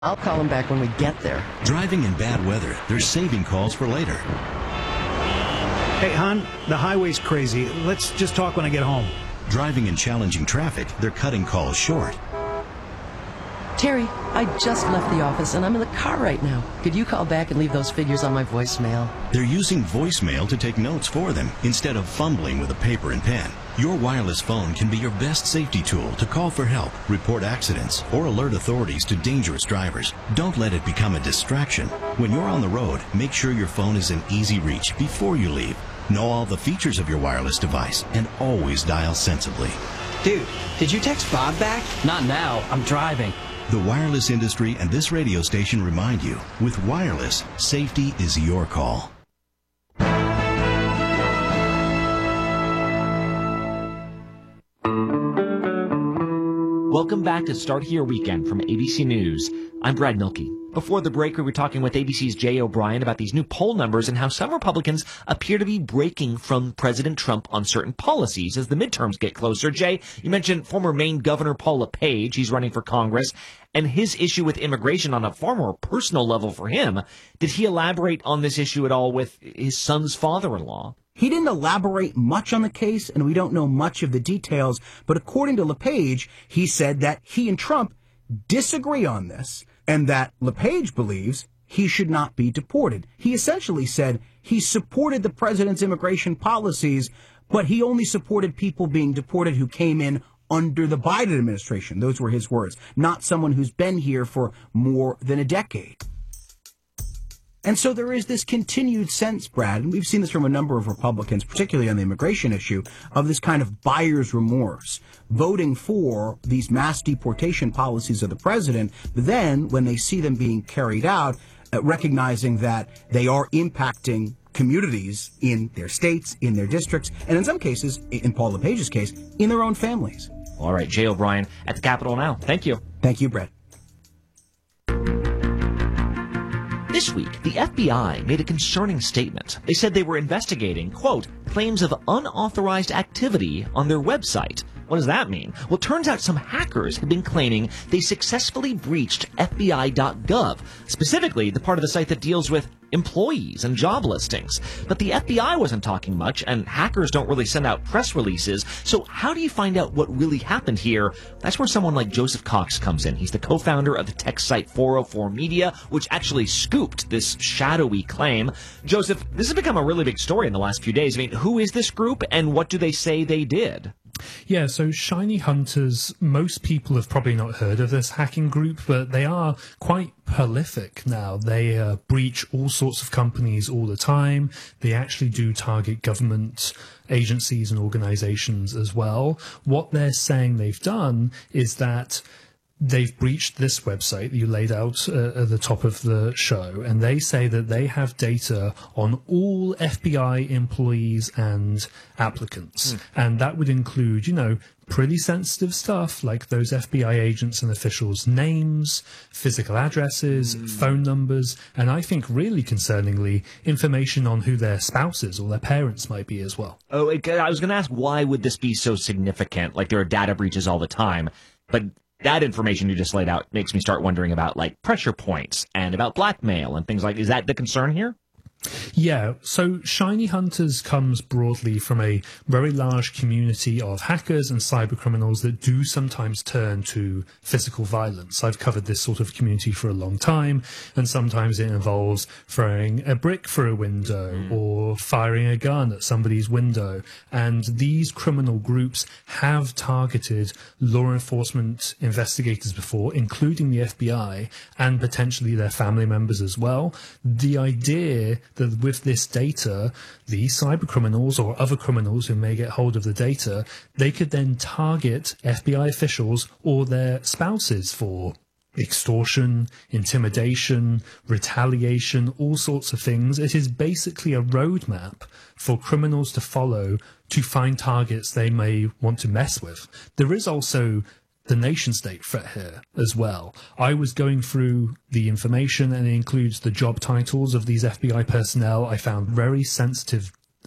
I'll call him back when we get there. Driving in bad weather, they're saving calls for later. Hey, hon, the highway's crazy. Let's just talk when I get home. Driving in challenging traffic, they're cutting calls short. Terry, I just left the office and I'm in the car right now. Could you call back and leave those figures on my voicemail? They're using voicemail to take notes for them instead of fumbling with a paper and pen. Your wireless phone can be your best safety tool to call for help, report accidents, or alert authorities to dangerous drivers. Don't let it become a distraction. When you're on the road, make sure your phone is in easy reach before you leave. Know all the features of your wireless device and always dial sensibly. Dude, did you text Bob back? Not now. I'm driving. The wireless industry and this radio station remind you, with wireless, safety is your call. Welcome back to Start Here Weekend from ABC News. I'm Brad Milkey. Before the break, we were talking with ABC's Jay O'Brien about these new poll numbers and how some Republicans appear to be breaking from President Trump on certain policies as the midterms get closer. Jay, you mentioned former Maine Governor Paul LePage. He's running for Congress, and his issue with immigration on a far more personal level for him. Did he elaborate on this issue at all with his son's father-in-law? He didn't elaborate much on the case, and we don't know much of the details, but according to LePage, he said that he and Trump disagree on this, and that LePage believes he should not be deported. He essentially said he supported the president's immigration policies, but he only supported people being deported who came in under the Biden administration. Those were his words, not someone who's been here for more than a decade. And so there is this continued sense, Brad, and we've seen this from a number of Republicans, particularly on the immigration issue, of this kind of buyer's remorse, voting for these mass deportation policies of the president, but then when they see them being carried out, recognizing that they are impacting communities in their states, in their districts, and in some cases, in Paul LePage's case, in their own families. All right, Jay O'Brien at the Capitol now. Thank you. Thank you, Brad. This week, the FBI made a concerning statement. They said they were investigating, quote, claims of unauthorized activity on their website. What does that mean? Well, it turns out some hackers have been claiming they successfully breached FBI.gov, specifically the part of the site that deals with employees and job listings. But the FBI wasn't talking much, and hackers don't really send out press releases. So how do you find out what really happened here? That's where someone like Joseph Cox comes in. He's the co-founder of the tech site 404 Media, which actually scooped this shadowy claim. Joseph, this has become a really big story in the last few days. I mean, who is this group, and what do they say they did? Yeah, so Shiny Hunters, most people have probably not heard of this hacking group, but they are quite prolific now. They breach all sorts of companies all the time. They actually do target government agencies and organizations as well. What they're saying they've done is that they've breached this website that you laid out at the top of the show, and they say that they have data on all FBI employees and applicants. And that would include, you know, pretty sensitive stuff like those FBI agents and officials' names, physical addresses, phone numbers, and I think really concerningly, information on who their spouses or their parents might be as well. Oh, I was going to ask, why would this be so significant? Like, there are data breaches all the time, but that information you just laid out makes me start wondering about, like, pressure points and about blackmail and things like, is that the concern here? Yeah, so Shiny Hunters comes broadly from a very large community of hackers and cyber criminals that do sometimes turn to physical violence. I've covered this sort of community for a long time, and sometimes it involves throwing a brick through a window or firing a gun at somebody's window. And these criminal groups have targeted law enforcement investigators before, including the FBI, and potentially their family members as well. The idea that with this data, the cyber criminals or other criminals who may get hold of the data, they could then target FBI officials or their spouses for extortion, intimidation, retaliation, all sorts of things. It is basically a roadmap for criminals to follow to find targets they may want to mess with. There is also the nation-state threat here as well. I was going through the information, and it includes the job titles of these FBI personnel. I found very sensitive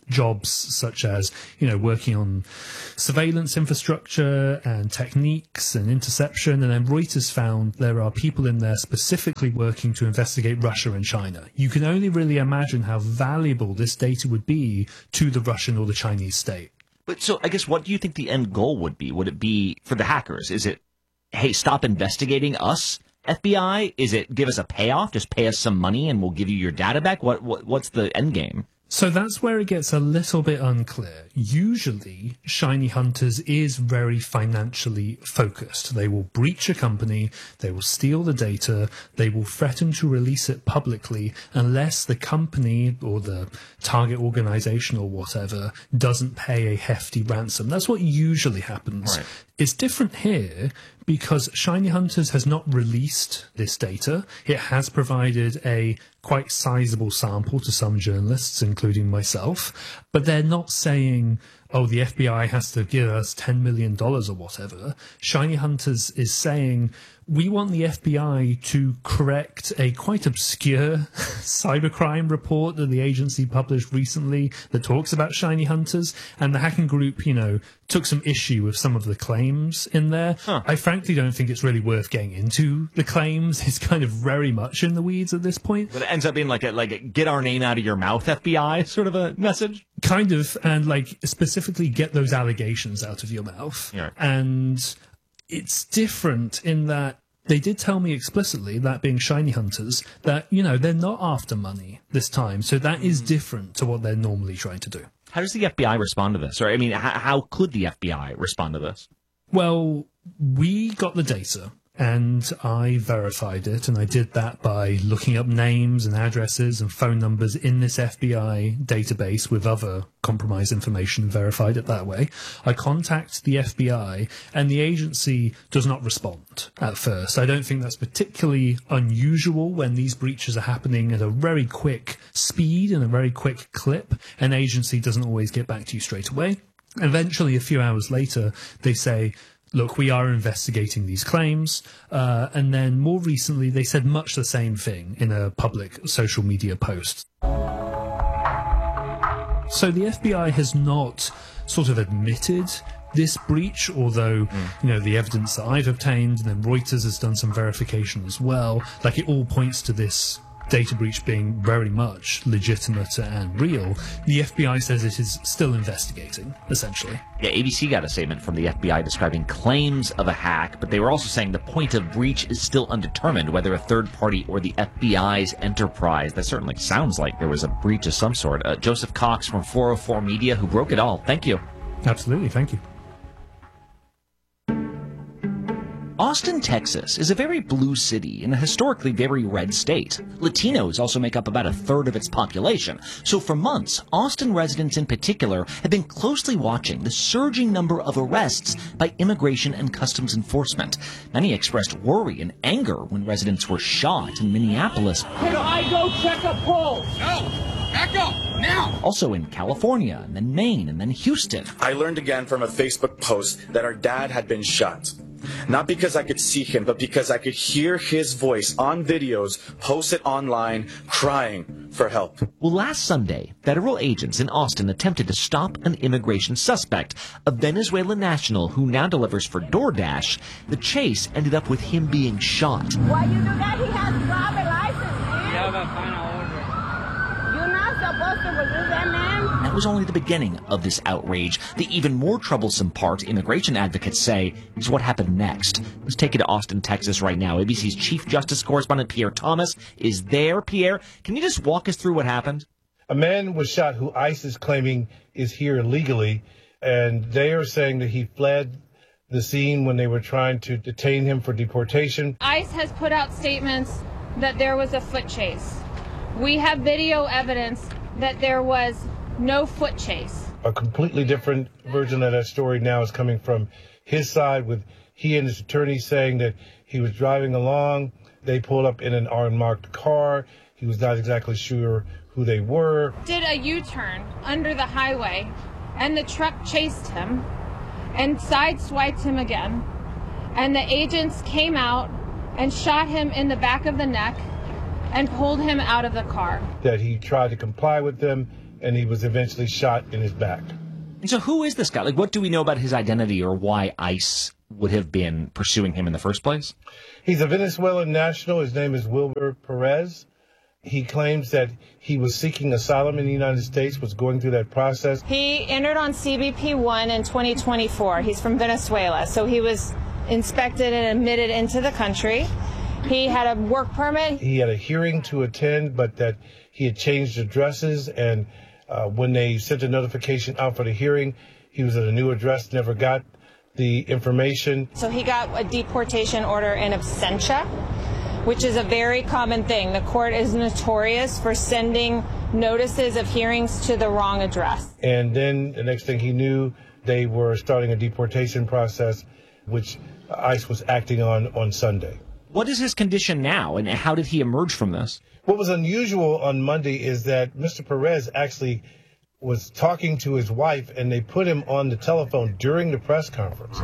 jobs such as, working on surveillance infrastructure and techniques and interception. And then Reuters found there are people in there specifically working to investigate Russia and China. You can only really imagine how valuable this data would be to the Russian or the Chinese state. But so I guess what do you think the end goal would be? Would it be for the hackers? Is it, hey, stop investigating us, FBI? Is it give us a payoff? Just pay us some money and we'll give you your data back? What's the end game? So that's where it gets a little bit unclear. Usually, Shiny Hunters is very financially focused. They will breach a company, they will steal the data, they will threaten to release it publicly unless the company or the target organization or whatever doesn't pay a hefty ransom. That's what usually happens. Right. It's different here because Shiny Hunters has not released this data. It has provided a quite sizable sample to some journalists, including myself, but they're not saying, oh, the FBI has to give us $10 million or whatever. Shiny Hunters is saying, we want the FBI to correct a quite obscure cybercrime report that the agency published recently that talks about Shiny Hunters, and the hacking group, took some issue with some of the claims in there. I frankly don't think it's really worth getting into the claims. It's kind of very much in the weeds at this point. But it ends up being like a get our name out of your mouth, FBI sort of a message? Kind of, and specifically get those allegations out of your mouth. Yeah. And it's different in that they did tell me explicitly, that being Shiny Hunters, that, they're not after money this time. So that is different to what they're normally trying to do. How does the FBI respond to this? Or, how could the FBI respond to this? Well, we got the data and I verified it, and I did that by looking up names and addresses and phone numbers in this FBI database with other compromised information and verified it that way. I contact the FBI and the agency does not respond at first. I don't think that's particularly unusual when these breaches are happening at a very quick speed and a very quick clip. An agency doesn't always get back to you straight away. Eventually, a few hours later, they say, look, we are investigating these claims. And then more recently, they said much the same thing in a public social media post. So the FBI has not sort of admitted this breach, although, the evidence that I've obtained, and then Reuters has done some verification as well, it all points to this data breach being very much legitimate and real. The FBI says it is still investigating, essentially. Yeah, ABC got a statement from the FBI describing claims of a hack, but they were also saying the point of breach is still undetermined, whether a third party or the FBI's enterprise. That certainly sounds like there was a breach of some sort. Joseph Cox from 404 Media, who broke it all. Thank you. Absolutely, thank you. Austin, Texas is a very blue city in a historically very red state. Latinos also make up about a third of its population. So for months, Austin residents in particular have been closely watching the surging number of arrests by Immigration and Customs Enforcement. Many expressed worry and anger when residents were shot in Minneapolis. Can I go check a pulse? No! Back up! Now! Also in California, and then Maine, and then Houston. I learned again from a Facebook post that our dad had been shot. Not because I could see him, but because I could hear his voice on videos posted online crying for help. Well, last Sunday, federal agents in Austin attempted to stop an immigration suspect, a Venezuelan national who now delivers for DoorDash. The chase ended up with him being shot. Why you do that? He has a driver's license, man. You have a final order. You're not supposed to remove that man. That was only the beginning of this outrage. The even more troublesome part, immigration advocates say, is what happened next. Let's take you to Austin, Texas right now. ABC's Chief Justice Correspondent Pierre Thomas is there. Pierre, can you just walk us through what happened? A man was shot who ICE is claiming is here illegally, and they are saying that he fled the scene when they were trying to detain him for deportation. ICE has put out statements that there was a foot chase. We have video evidence that there was no foot chase. A completely different version of that story now is coming from his side, with he and his attorney saying that he was driving along. They pulled up in an unmarked car. He was not exactly sure who they were. Did a U-turn under the highway, and the truck chased him and sideswiped him again. And the agents came out and shot him in the back of the neck and pulled him out of the car. That he tried to comply with them, and he was eventually shot in his back. And so who is this guy? Like, what do we know about his identity or why ICE would have been pursuing him in the first place? He's a Venezuelan national. His name is Wilber Perez. He claims that he was seeking asylum in the United States, was going through that process. He entered on CBP-1 in 2024. He's from Venezuela, so he was inspected and admitted into the country. He had a work permit. He had a hearing to attend, but that he had changed addresses, and when they sent a notification out for the hearing, he was at a new address, never got the information. So he got a deportation order in absentia, which is a very common thing. The court is notorious for sending notices of hearings to the wrong address. And then the next thing he knew, they were starting a deportation process, which ICE was acting on Sunday. What is his condition now, and how did he emerge from this? What was unusual on Monday is that Mr. Perez actually was talking to his wife, and they put him on the telephone during the press conference.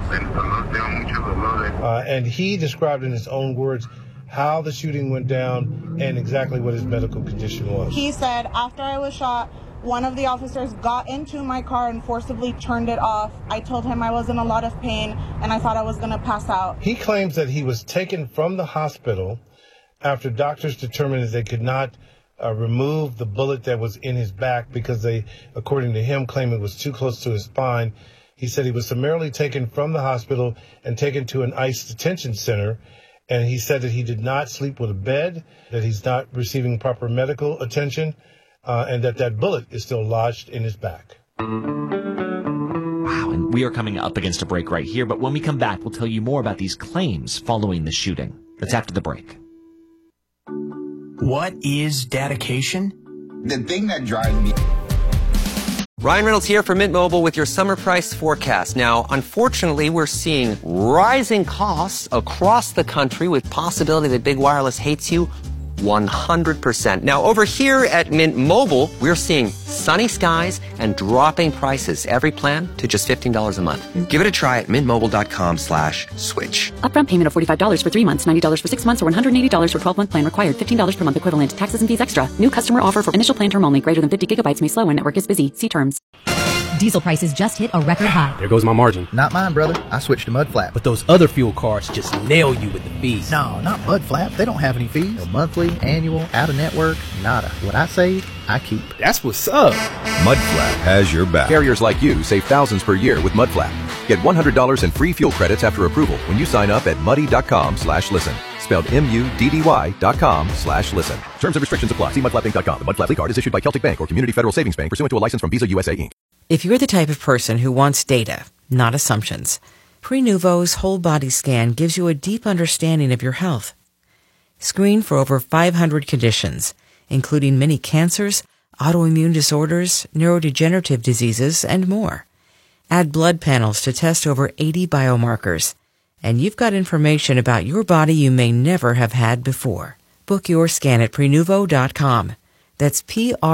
And he described in his own words how the shooting went down and exactly what his medical condition was. He said, after I was shot, one of the officers got into my car and forcibly turned it off. I told him I was in a lot of pain and I thought I was going to pass out. He claims that he was taken from the hospital after doctors determined that they could not remove the bullet that was in his back because they, according to him, claimed it was too close to his spine. He said he was summarily taken from the hospital and taken to an ICE detention center. And he said that he did not sleep with a bed, that he's not receiving proper medical attention, and that bullet is still lodged in his back. Wow, and we are coming up against a break right here, but when we come back, we'll tell you more about these claims following the shooting. That's after the break. What is dedication? The thing that drives me... Ryan Reynolds here from Mint Mobile with your summer price forecast. Now, unfortunately, we're seeing rising costs across the country with possibility that big wireless hates you 100%. Now, over here at Mint Mobile, we're seeing sunny skies and dropping prices. Every plan to just $15 a month. Give it a try at mintmobile.com/switch. Upfront payment of $45 for 3 months, $90 for 6 months, or $180 for 12-month plan required. $15 per month equivalent. Taxes and fees extra. New customer offer for initial plan term only. Greater than 50 gigabytes may slow when network is busy. See terms. Diesel prices just hit a record high. There goes my margin. Not mine, brother. I switched to Mudflap. But those other fuel cards just nail you with the fees. No, not Mudflap. They don't have any fees. No monthly, annual, out-of-network, nada. What I save, I keep. That's what's up. Mudflap has your back. Carriers like you save thousands per year with Mudflap. Get $100 in free fuel credits after approval when you sign up at muddy.com/listen. Spelled MUDDY.com/listen. Terms and restrictions apply. See mudflappinc.com. The Mudflap card is issued by Celtic Bank or Community Federal Savings Bank pursuant to a license from Visa USA Inc. If you're the type of person who wants data, not assumptions, Prenuvo's whole body scan gives you a deep understanding of your health. Screen for over 500 conditions, including many cancers, autoimmune disorders, neurodegenerative diseases, and more. Add blood panels to test over 80 biomarkers. And you've got information about your body you may never have had before. Book your scan at Prenuvo.com. That's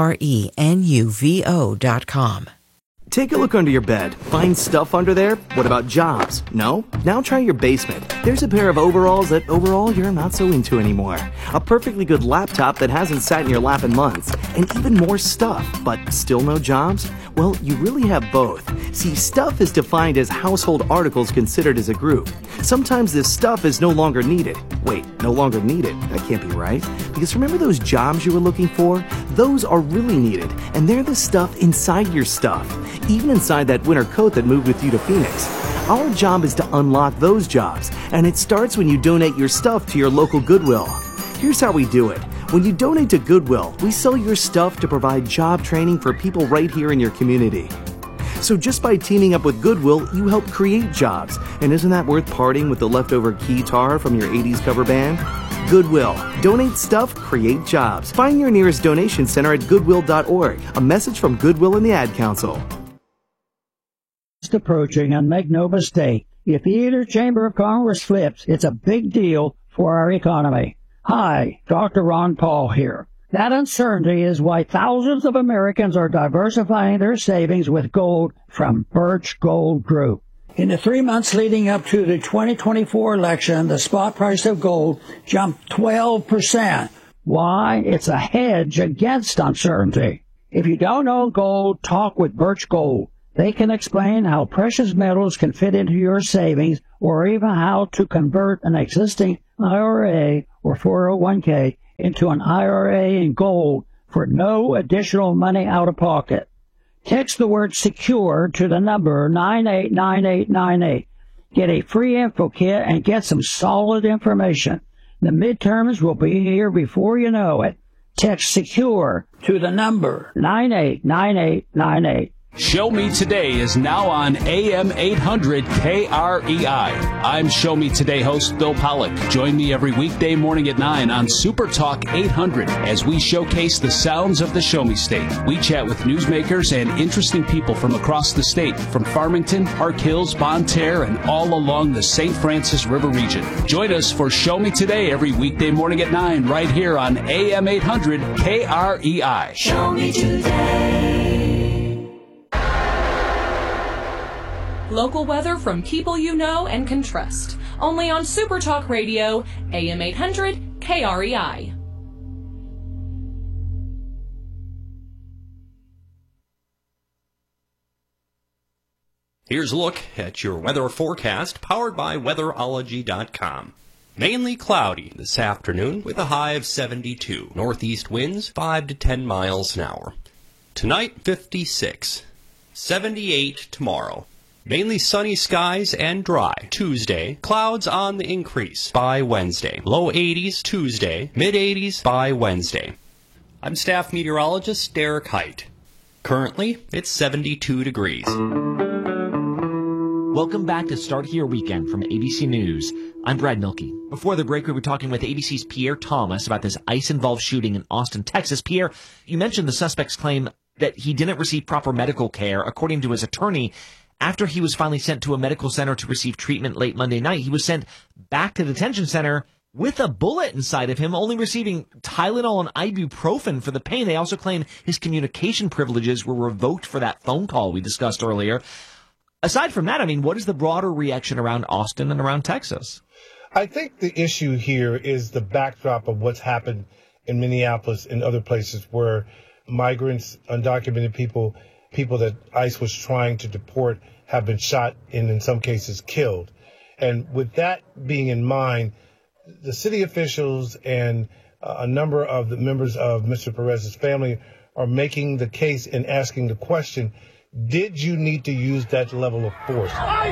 Prenuvo.com. Take a look under your bed. Find stuff under there? What about jobs? No? Now try your basement. There's a pair of overalls that overall you're not so into anymore. A perfectly good laptop that hasn't sat in your lap in months. And even more stuff, but still no jobs? Well, you really have both. See, stuff is defined as household articles considered as a group. Sometimes this stuff is no longer needed. Wait, no longer needed? That can't be right. Because remember those jobs you were looking for? Those are really needed, and they're the stuff inside your stuff. Even inside that winter coat that moved with you to Phoenix. Our job is to unlock those jobs, and it starts when you donate your stuff to your local Goodwill. Here's how we do it. When you donate to Goodwill, we sell your stuff to provide job training for people right here in your community. So just by teaming up with Goodwill, you help create jobs. And isn't that worth parting with the leftover guitar from your 80s cover band? Goodwill. Donate stuff, create jobs. Find your nearest donation center at goodwill.org. A message from Goodwill and the Ad Council. Approaching, and make no mistake, if either chamber of Congress flips, it's a big deal for our economy. Hi, Dr. Ron Paul here. That uncertainty is why thousands of Americans are diversifying their savings with gold from Birch Gold Group. In the 3 months leading up to the 2024 election, the spot price of gold jumped 12%. Why? It's a hedge against uncertainty. If you don't know gold, talk with Birch Gold. They can explain how precious metals can fit into your savings or even how to convert an existing IRA or 401k into an IRA in gold for no additional money out of pocket. Text the word SECURE to the number 989898. Get a free info kit and get some solid information. The midterms will be here before you know it. Text SECURE to the number 989898. Show Me Today is now on AM 800 KREI. I'm Show Me Today host Bill Pollock. Join me every weekday morning at 9 on Super Talk 800 as we showcase the sounds of the Show Me State. We chat with newsmakers and interesting people from across the state, from Farmington, Park Hills, Bonne Terre, and all along the St. Francis River region. Join us for Show Me Today every weekday morning at 9 right here on AM 800 KREI. Show Me Today. Local weather from people you know and can trust. Only on Super Talk Radio, AM 800 KREI. Here's a look at your weather forecast, powered by weatherology.com. Mainly cloudy this afternoon with a high of 72. Northeast winds 5 to 10 miles an hour. Tonight, 56. 78 tomorrow. Mainly sunny skies and dry. Tuesday, clouds on the increase by Wednesday. Low 80s Tuesday, mid 80s by Wednesday. I'm staff meteorologist Derek Height. Currently, it's 72 degrees. Welcome back to Start Here Weekend from ABC News. I'm Brad Milkey. Before the break, we were talking with ABC's Pierre Thomas about this ICE-involved shooting in Austin, Texas. Pierre, you mentioned the suspect's claim that he didn't receive proper medical care. According to his attorney, after he was finally sent to a medical center to receive treatment late Monday night, he was sent back to the detention center with a bullet inside of him, only receiving Tylenol and ibuprofen for the pain. They also claim his communication privileges were revoked for that phone call we discussed earlier. Aside from that, I mean, what is the broader reaction around Austin and around Texas? I think the issue here is the backdrop of what's happened in Minneapolis and other places where migrants, undocumented people that ICE was trying to deport have been shot and in some cases killed. And with that being in mind, the city officials and a number of the members of Mr. Perez's family are making the case and asking the question, did you need to use that level of force?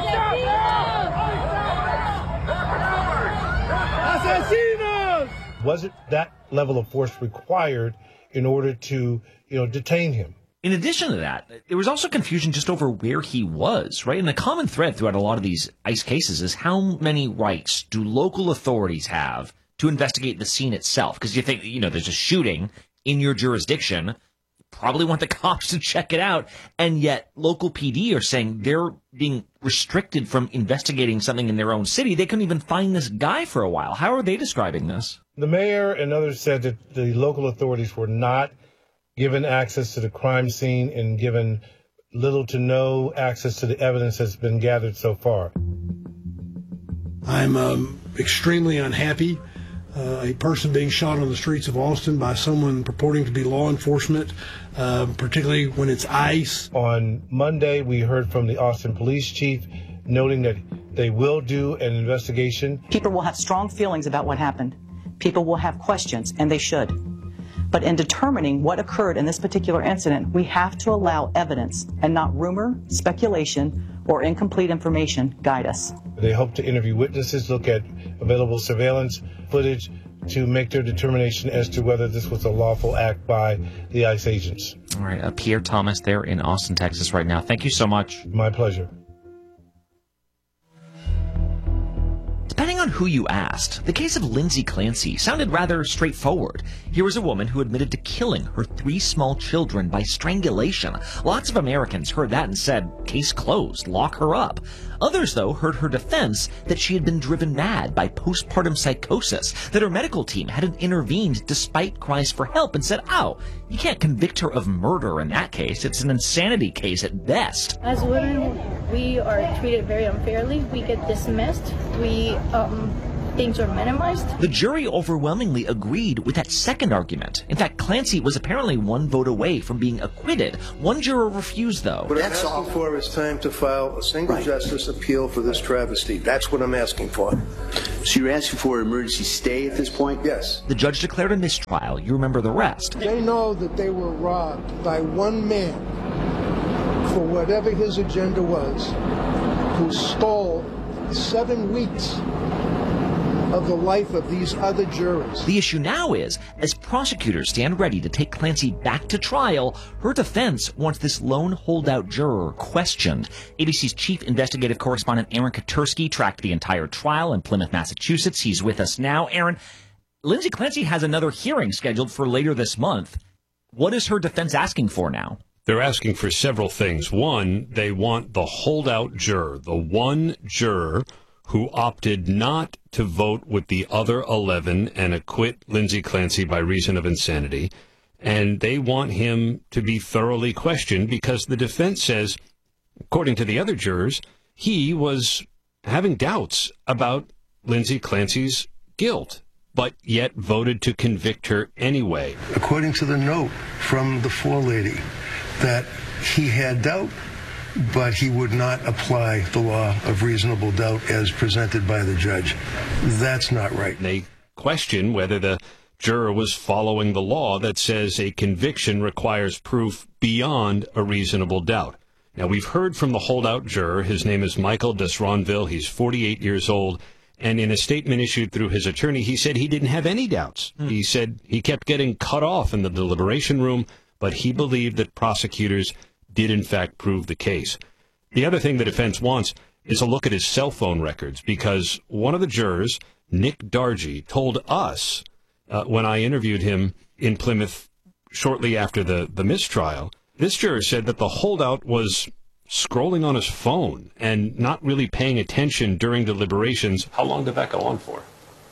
Was it that level of force required in order to, detain him? In addition to that, there was also confusion just over where he was, right? And the common thread throughout a lot of these ICE cases is how many rights do local authorities have to investigate the scene itself? Because you think, there's a shooting in your jurisdiction, you probably want the cops to check it out, and yet local PD are saying they're being restricted from investigating something in their own city. They couldn't even find this guy for a while. How are they describing this? The mayor and others said that the local authorities were not given access to the crime scene and given little to no access to the evidence that's been gathered so far. I'm extremely unhappy. A person being shot on the streets of Austin by someone purporting to be law enforcement, particularly when it's ICE. On Monday, we heard from the Austin police chief noting that they will do an investigation. People will have strong feelings about what happened. People will have questions, and they should. But in determining what occurred in this particular incident, we have to allow evidence and not rumor, speculation, or incomplete information guide us. They hope to interview witnesses, look at available surveillance footage to make their determination as to whether this was a lawful act by the ICE agents. All right, Pierre Thomas there in Austin, Texas right now. Thank you so much. My pleasure. Depending on who you asked, the case of Lindsay Clancy sounded rather straightforward. Here was a woman who admitted to killing her 3 small children by strangulation. Lots of Americans heard that and said, case closed, lock her up. Others, though, heard her defense that she had been driven mad by postpartum psychosis, that her medical team hadn't intervened despite cries for help and said, oh, you can't convict her of murder in that case. It's an insanity case at best. As women, we are treated very unfairly. We get dismissed. We things were minimized. The jury overwhelmingly agreed with that second argument. In fact, Clancy was apparently one vote away from being acquitted. One juror refused, though. What I'm asking for is time to file a single justice appeal for this travesty. That's what I'm asking for. So you're asking for an emergency stay at this point? Yes. The judge declared a mistrial. You remember the rest. They know that they were robbed by one man for whatever his agenda was, who stole 7 weeks of the life of these other jurors. The issue now is, as prosecutors stand ready to take Clancy back to trial, her defense wants this lone holdout juror questioned. ABC's chief investigative correspondent Aaron Katersky tracked the entire trial in Plymouth, Massachusetts. He's with us now. Aaron, Lindsay Clancy has another hearing scheduled for later this month. What is her defense asking for now? They're asking for several things. One, they want the holdout juror, the one juror who opted not to vote with the other 11 and acquit Lindsay Clancy by reason of insanity. And they want him to be thoroughly questioned because the defense says, according to the other jurors, he was having doubts about Lindsay Clancy's guilt, but yet voted to convict her anyway. According to the note from the forelady, that he had doubt, but he would not apply the law of reasonable doubt as presented by the judge. That's not right. They question whether the juror was following the law that says a conviction requires proof beyond a reasonable doubt. Now, we've heard from the holdout juror. His name is Michael Desronville. He's 48 years old. And in a statement issued through his attorney, he said he didn't have any doubts. He said he kept getting cut off in the deliberation room, but he believed that prosecutors did in fact prove the case. The other thing the defense wants is a look at his cell phone records, because one of the jurors, Nick Dargy, told us when I interviewed him in Plymouth shortly after the mistrial, this juror said that the holdout was scrolling on his phone and not really paying attention during deliberations. How long did that go on for?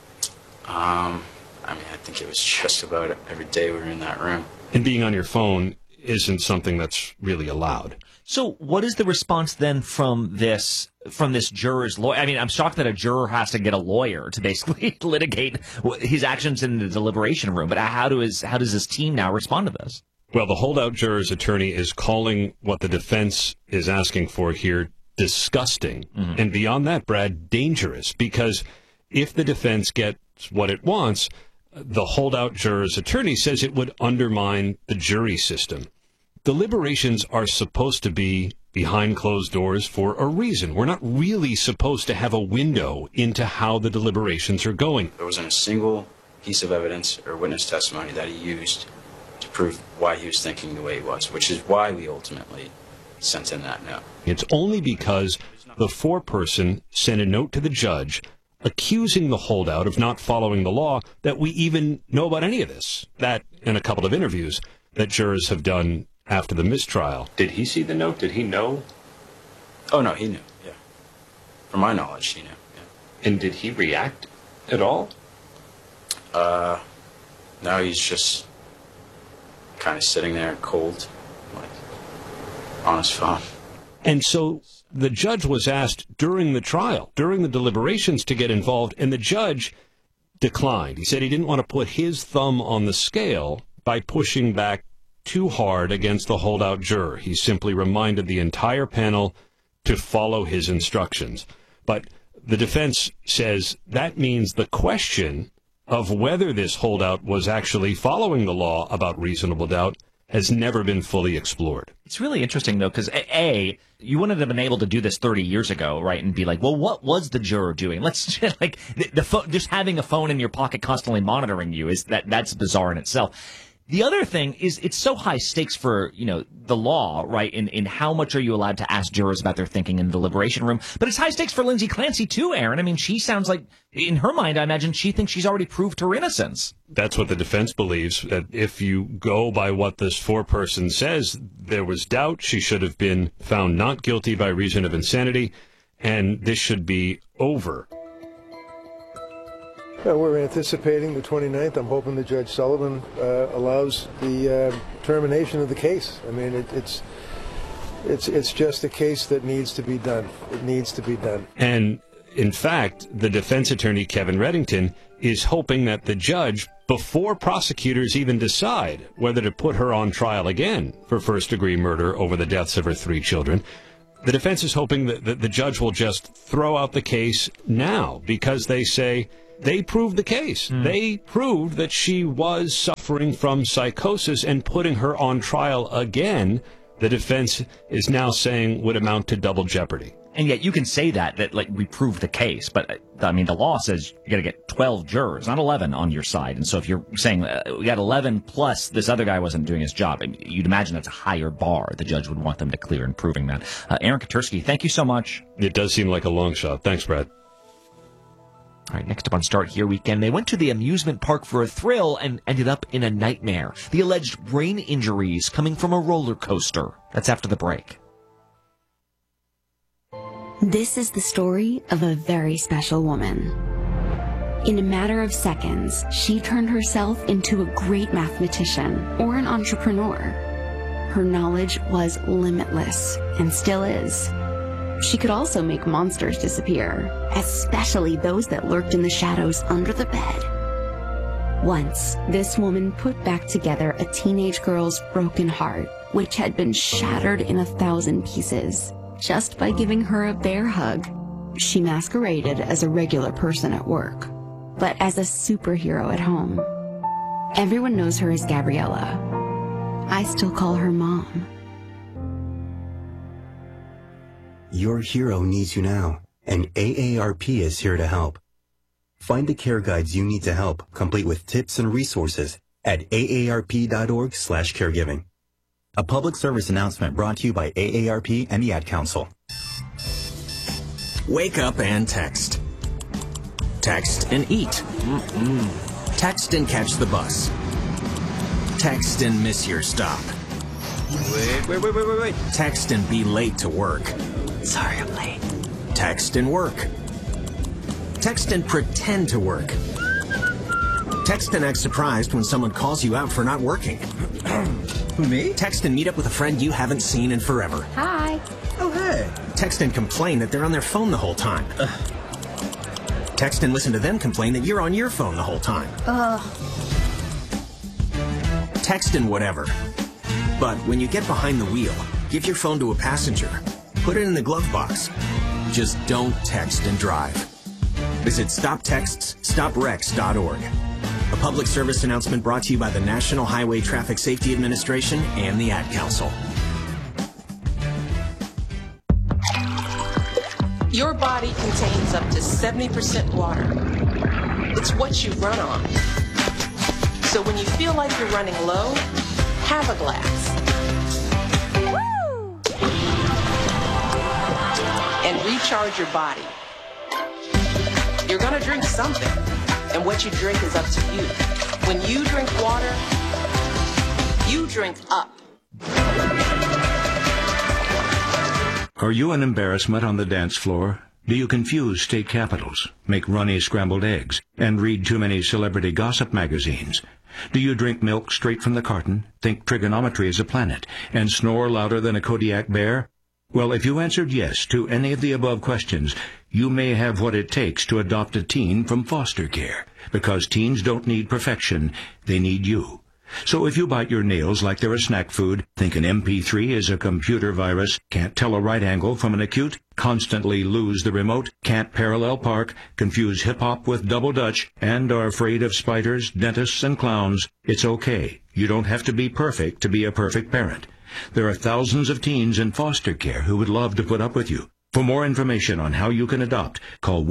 I think it was just about every day we were in that room. And being on your phone isn't something that's really allowed. So what is the response then from this juror's lawyer? I mean, I'm shocked that a juror has to get a lawyer to basically litigate his actions in the deliberation room. But how does his team now respond to this? Well, the holdout juror's attorney is calling what the defense is asking for here disgusting. Mm-hmm. And beyond that, Brad, dangerous. Because if the defense gets what it wants, the holdout juror's attorney says it would undermine the jury system. Deliberations are supposed to be behind closed doors for a reason. We're not really supposed to have a window into how the deliberations are going. There wasn't a single piece of evidence or witness testimony that he used to prove why he was thinking the way he was, which is why we ultimately sent in that note. It's only because the foreperson sent a note to the judge accusing the holdout of not following the law that we even know about any of this. That and a couple of interviews that jurors have done after the mistrial. Did he see the note? Did he know? Oh, no, he knew, yeah. From my knowledge, he knew, yeah. And did he react at all? No, he's just kind of sitting there cold, like, on his phone. And so the judge was asked during the trial, during the deliberations, to get involved, and the judge declined. He said he didn't want to put his thumb on the scale by pushing back too hard against the holdout juror. He simply reminded the entire panel to follow his instructions. But the defense says that means the question of whether this holdout was actually following the law about reasonable doubt has never been fully explored. It's really interesting, though, because, A, you wouldn't have been able to do this 30 years ago, right, and be like, well, what was the juror doing? Let's, like, just having a phone in your pocket constantly monitoring you, that's bizarre in itself. The other thing is it's so high stakes for, the law, right, in how much are you allowed to ask jurors about their thinking in the deliberation room. But it's high stakes for Lindsay Clancy, too, Aaron. I mean, she sounds like, in her mind, I imagine she thinks she's already proved her innocence. That's what the defense believes, that if you go by what this foreperson says, there was doubt. She should have been found not guilty by reason of insanity, and this should be over. We're anticipating the 29th. I'm hoping that Judge Sullivan allows the termination of the case. I mean, it's just a case that needs to be done. It needs to be done. And In fact, the defense attorney, Kevin Reddington, is hoping that the judge, before prosecutors even decide whether to put her on trial again for first-degree murder over the deaths of her 3 children, the defense is hoping that the judge will just throw out the case now because they say they proved the case. They proved that she was suffering from psychosis, and putting her on trial again, the defense is now saying, would amount to double jeopardy. And yet you can say that like we proved the case, but I mean the law says you got to get 12 jurors, not 11 on your side. And so if you're saying we got 11 plus this other guy wasn't doing his job, you'd imagine that's a higher bar the judge would want them to clear in proving that. Aaron Katersky, thank you so much. It does seem like a long shot. Thanks, Brad. All right, next up on Start Here Weekend, they went to the amusement park for a thrill and ended up in a nightmare. The alleged brain injuries coming from a roller coaster. That's after the break. This is the story of a very special woman. In a matter of seconds, she turned herself into a great mathematician or an entrepreneur. Her knowledge was limitless and still is. She could also make monsters disappear, especially those that lurked in the shadows under the bed. Once, this woman put back together a teenage girl's broken heart, which had been shattered in 1,000 pieces. Just by giving her a bear hug. She masqueraded as a regular person at work, but as a superhero at home. Everyone knows her as Gabriella. I still call her Mom. Your hero needs you now, and AARP is here to help. Find the care guides you need to help, complete with tips and resources at aarp.org/caregiving. A public service announcement brought to you by AARP and the Ad Council. Wake up and text. Text and eat. Text and catch the bus. Text and miss your stop. Wait. Text and be late to work. Sorry, I'm late. Text and work. Text and pretend to work. Text and act surprised when someone calls you out for not working. Who, me? Text and meet up with a friend you haven't seen in forever. Hi. Oh, hey. Text and complain that they're on their phone the whole time. Text and listen to them complain that you're on your phone the whole time. Text and whatever. But when you get behind the wheel, give your phone to a passenger. Put it in the glove box. Just don't text and drive. Visit StopTextsStopWrecks.org. A public service announcement brought to you by the National Highway Traffic Safety Administration and the Ad Council. Your body contains up to 70% water. It's what you run on. So when you feel like you're running low, have a glass. Woo! And recharge your body. You're gonna drink something, and what you drink is up to you. When you drink water, you drink up. Are you an embarrassment on the dance floor? Do you confuse state capitals, make runny scrambled eggs, and read too many celebrity gossip magazines? Do you drink milk straight from the carton, think trigonometry is a planet, and snore louder than a Kodiak bear? Well, if you answered yes to any of the above questions, you may have what it takes to adopt a teen from foster care, because teens don't need perfection, they need you. So if you bite your nails like they're a snack food, think an MP3 is a computer virus, can't tell a right angle from an acute, constantly lose the remote, can't parallel park, confuse hip-hop with double dutch, and are afraid of spiders, dentists, and clowns, it's okay. You don't have to be perfect to be a perfect parent. There are thousands of teens in foster care who would love to put up with you. For more information on how you can adopt, call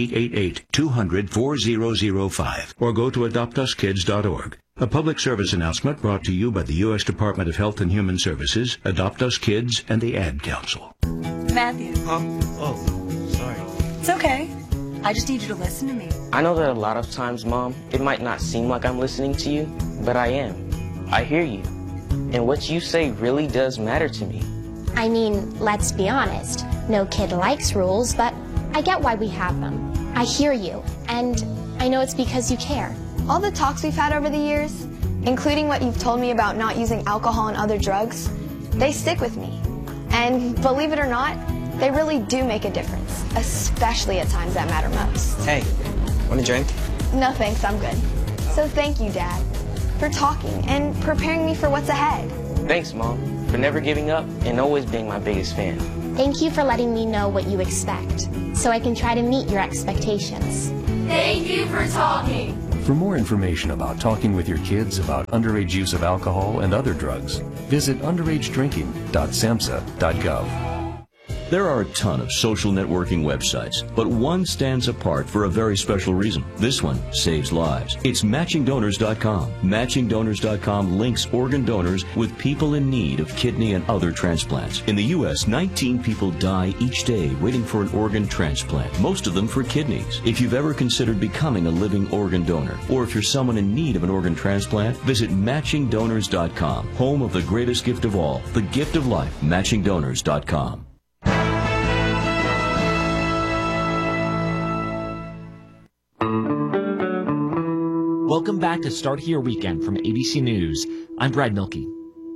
1-888-200-4005 or go to adoptuskids.org. A public service announcement brought to you by the U.S. Department of Health and Human Services, Adopt Us Kids, and the Ad Council. Matthew. Sorry. It's okay. I just need you to listen to me. I know that a lot of times, Mom, it might not seem like I'm listening to you, but I am. I hear you. And what you say really does matter to me. I mean, let's be honest. No kid likes rules, but I get why we have them. I hear you, and I know it's because you care. All the talks we've had over the years, including what you've told me about not using alcohol and other drugs, they stick with me. And believe it or not, They really do make a difference, especially at times that matter most. Hey, want a drink? No thanks, I'm good. So thank you, Dad, for talking and preparing me for what's ahead. Thanks, Mom, for never giving up and always being my biggest fan. Thank you for letting me know what you expect, so I can try to meet your expectations. Thank you for talking. For more information about talking with your kids about underage use of alcohol and other drugs, visit underagedrinking.samhsa.gov. There are a ton of social networking websites, but one stands apart for a very special reason. This one saves lives. It's MatchingDonors.com. MatchingDonors.com links organ donors with people in need of kidney and other transplants. In the U.S., 19 people die each day waiting for an organ transplant, most of them for kidneys. If you've ever considered becoming a living organ donor, or if you're someone in need of an organ transplant, visit MatchingDonors.com, home of the greatest gift of all, the gift of life, MatchingDonors.com. Welcome back to Start Here Weekend from ABC News. I'm Brad Milkey.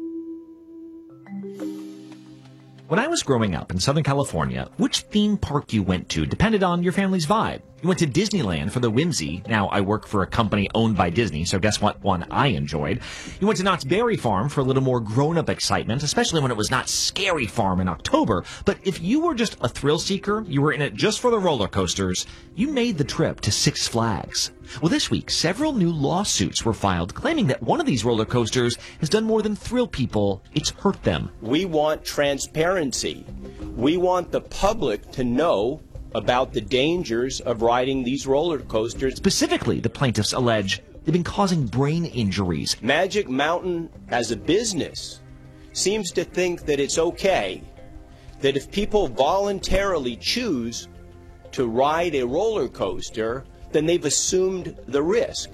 When I was growing up in Southern California, which theme park you went to depended on your family's vibe. You went to Disneyland for the whimsy. Now, I work for a company owned by Disney, so guess what one I enjoyed? You went to Knott's Berry Farm for a little more grown-up excitement, especially when it was not Scary Farm in October. But if you were just a thrill seeker, you were in it just for the roller coasters, you made the trip to Six Flags. Well, this week, several new lawsuits were filed claiming that one of these roller coasters has done more than thrill people, it's hurt them. We want transparency. We want the public to know about the dangers of riding these roller coasters. Specifically, the plaintiffs allege they've been causing brain injuries. Magic Mountain, as a business, seems to think that it's okay that if people voluntarily choose to ride a roller coaster, then they've assumed the risk.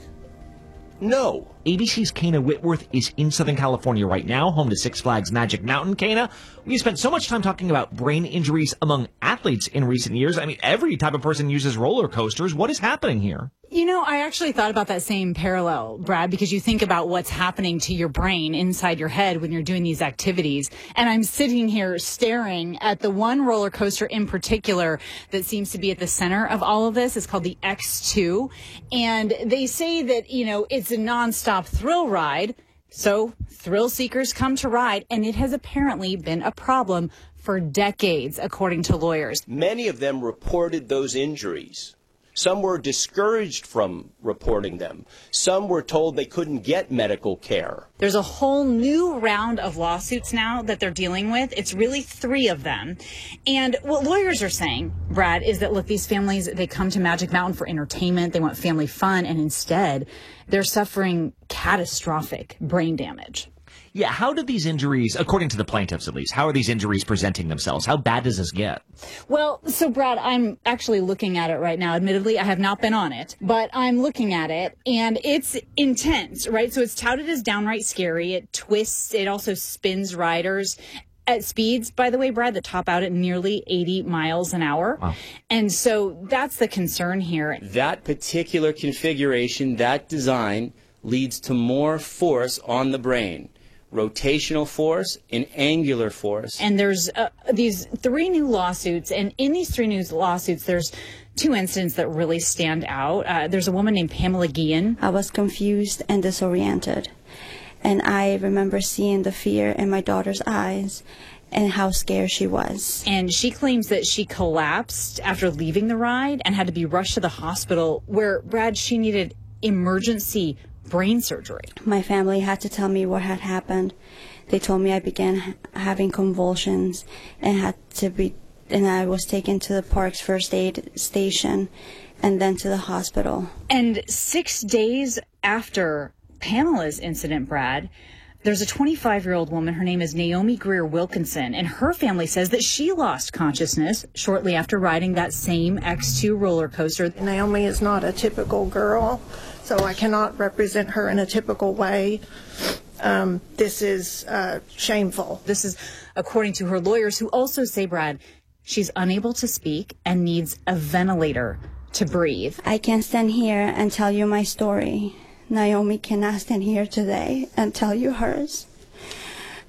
No. ABC's Kana Whitworth is in Southern California right now, home to Six Flags Magic Mountain. Kana, we spent so much time talking about brain injuries among athletes in recent years. I mean, every type of person uses roller coasters. What is happening here? You know, I actually thought about that same parallel, Brad, because you think about what's happening to your brain inside your head when you're doing these activities. And I'm sitting here staring at the one roller coaster in particular that seems to be at the center of all of this. It's called the X2. And they say that, you know, it's a nonstop thrill ride. So thrill seekers come to ride, and it has apparently been a problem for decades, according to lawyers. Many of them reported those injuries. Some were discouraged from reporting them. Some were told they couldn't get medical care. There's a whole new round of lawsuits now that they're dealing with. It's really 3 of them. And what lawyers are saying, Brad, is that, look, these families, they come to Magic Mountain for entertainment. They want family fun. And instead, they're suffering catastrophic brain damage. Yeah, how do these injuries, according to the plaintiffs at least, how are these injuries presenting themselves? How bad does this get? Well, so Brad, I'm actually looking at it right now. Admittedly, I have not been on it, but I'm looking at it, and it's intense, right? So it's touted as downright scary. It twists. It also spins riders at speeds, by the way, Brad, that top out at nearly 80 miles an hour. Wow. And so that's the concern here. That particular configuration, that design, leads to more force on the brain. Rotational force and angular force. And there's these 3 new lawsuits, and in these 3 new lawsuits, there's 2 incidents that really stand out. There's a woman named Pamela Guillen. I was confused and disoriented, and I remember seeing the fear in my daughter's eyes and how scared she was. And she claims that she collapsed after leaving the ride and had to be rushed to the hospital where, Brad, she needed emergency brain surgery. My family had to tell me what had happened. They told me I began having convulsions and I was taken to the park's first aid station and then to the hospital. And 6 days after Pamela's incident, Brad, there's a 25-year-old woman. Her name is Naomi Greer Wilkinson, and her family says that she lost consciousness shortly after riding that same X2 roller coaster. Naomi is not a typical girl, so I cannot represent her in a typical way. This is shameful. This is according to her lawyers, who also say, Brad, she's unable to speak and needs a ventilator to breathe. I can't stand here and tell you my story. Naomi cannot stand here today and tell you hers.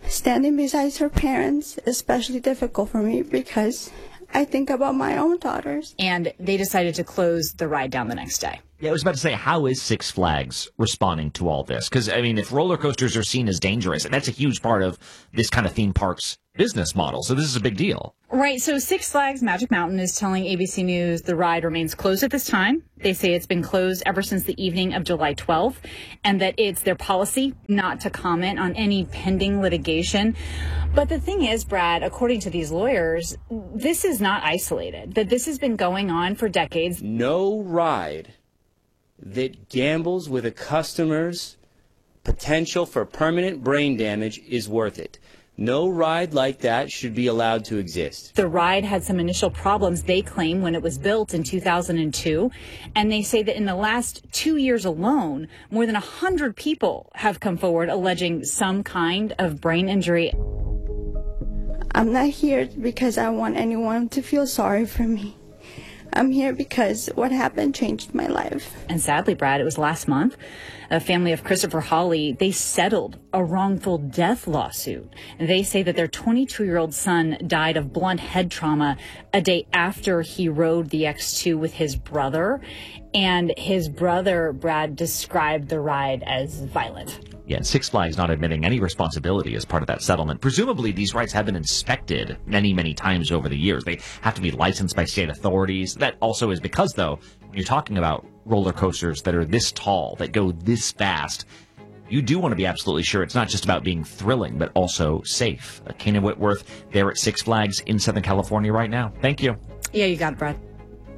Standing beside her parents is especially difficult for me because I think about my own daughters. And they decided to close the ride down the next day. Yeah, I was about to say, how is Six Flags responding to all this? Because, I mean, if roller coasters are seen as dangerous, and that's a huge part of this kind of theme park's business model, so this is a big deal. Right, so Six Flags Magic Mountain is telling ABC News the ride remains closed at this time. They say it's been closed ever since the evening of July 12th, and that it's their policy not to comment on any pending litigation. But the thing is, Brad, according to these lawyers, this is not isolated, that this has been going on for decades. No ride that gambles with a customer's potential for permanent brain damage is worth it. No ride like that should be allowed to exist. The ride had some initial problems, they claim, when it was built in 2002. And they say that in the last 2 years alone, more than 100 people have come forward alleging some kind of brain injury. I'm not here because I want anyone to feel sorry for me. I'm here because what happened changed my life. And sadly, Brad, it was last month, a family of Christopher Hawley, they settled a wrongful death lawsuit. They say that their 22-year-old son died of blunt head trauma a day after he rode the X2 with his brother. And his brother, Brad, described the ride as violent. Yeah, and Six Flags not admitting any responsibility as part of that settlement. Presumably, these rides have been inspected many, many times over the years. They have to be licensed by state authorities. That also is because, though, when you're talking about roller coasters that are this tall, that go this fast, you do want to be absolutely sure it's not just about being thrilling, but also safe. Kanan Whitworth there at Six Flags in Southern California right now. Thank you. Yeah, you got it, Brad.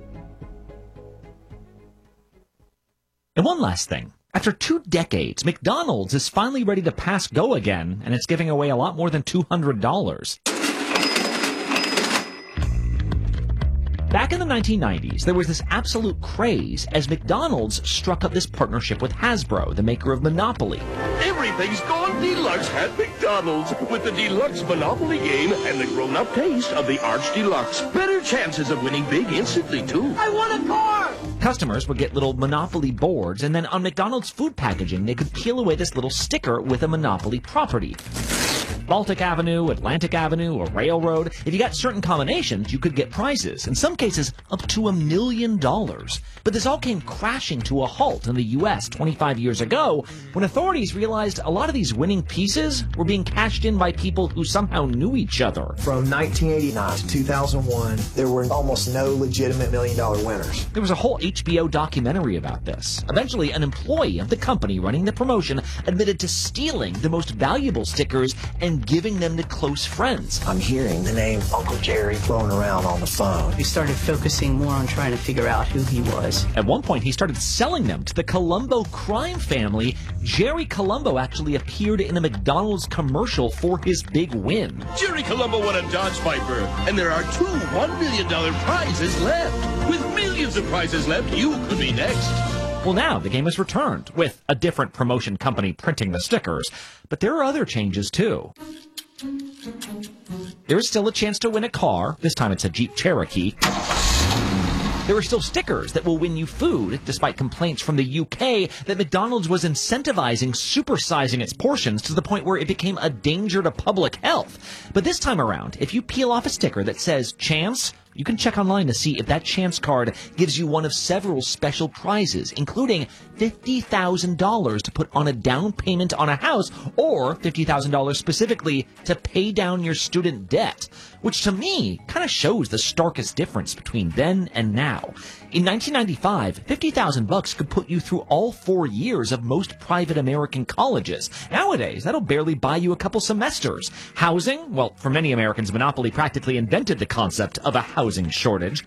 And one last thing. After 2 decades, McDonald's is finally ready to pass go again, and it's giving away a lot more than $200. Back in the 1990s, there was this absolute craze as McDonald's struck up this partnership with Hasbro, the maker of Monopoly. Everything's gone deluxe at McDonald's with the deluxe Monopoly game and the grown-up taste of the Arch Deluxe. Better chances of winning big instantly, too. I want a car! Customers would get little Monopoly boards, and then on McDonald's food packaging, they could peel away this little sticker with a Monopoly property. Baltic Avenue, Atlantic Avenue, or Railroad. If you got certain combinations, you could get prizes, in some cases up to $1 million. But this all came crashing to a halt in the U.S. 25 years ago when authorities realized a lot of these winning pieces were being cashed in by people who somehow knew each other. From 1989 to 2001, there were almost no legitimate $1 million winners. There was a whole HBO documentary about this. Eventually, an employee of the company running the promotion admitted to stealing the most valuable stickers and giving them to close friends. I'm hearing the name Uncle Jerry thrown around on the phone. We started focusing more on trying to figure out who he was. At one point, he started selling them to the Colombo crime family. Jerry Colombo actually appeared in a McDonald's commercial for his big win. Jerry Colombo won a Dodge Viper, and there are 2 $1 million prizes left. With millions of prizes left, you could be next. Well, now the game is returned, with a different promotion company printing the stickers. But there are other changes, too. There is still a chance to win a car. This time it's a Jeep Cherokee. There are still stickers that will win you food, despite complaints from the UK that McDonald's was incentivizing supersizing its portions to the point where it became a danger to public health. But this time around, if you peel off a sticker that says Chance, you can check online to see if that chance card gives you one of several special prizes, including $50,000 to put on a down payment on a house, or $50,000 specifically to pay down your student debt, which to me kind of shows the starkest difference between then and now. In 1995, $50,000 could put you through all 4 years of most private American colleges. Nowadays, that'll barely buy you a couple semesters. Housing? Well, for many Americans, Monopoly practically invented the concept of a housing shortage.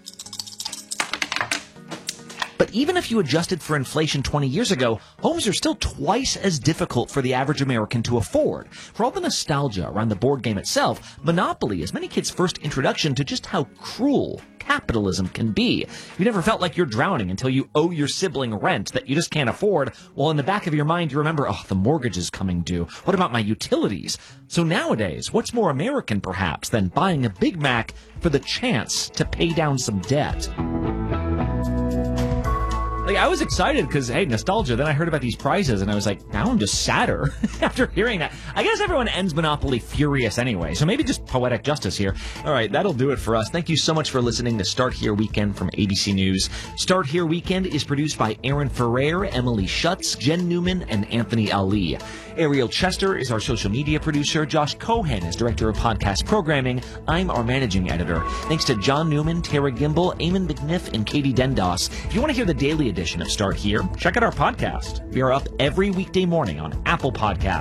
But even if you adjusted for inflation 20 years ago, homes are still twice as difficult for the average American to afford. For all the nostalgia around the board game itself, Monopoly is many kids' first introduction to just how cruel capitalism can be. You never felt like you're drowning until you owe your sibling rent that you just can't afford, while in the back of your mind you remember, oh, the mortgage is coming due. What about my utilities? So nowadays, what's more American perhaps than buying a Big Mac for the chance to pay down some debt? Like, I was excited because, hey, nostalgia. Then I heard about these prizes, and I was like, now I'm just sadder after hearing that. I guess everyone ends Monopoly furious anyway, so maybe just poetic justice here. All right, that'll do it for us. Thank you so much for listening to Start Here Weekend from ABC News. Start Here Weekend is produced by Aaron Ferrer, Emily Schutz, Jen Newman, and Anthony Ali. Ariel Chester is our social media producer. Josh Cohen is director of podcast programming. I'm our managing editor. Thanks to John Newman, Tara Gimbel, Eamon McNiff, and Katie Dendos. If you want to hear the daily edition of Start Here, check out our podcast. We are up every weekday morning on Apple Podcasts,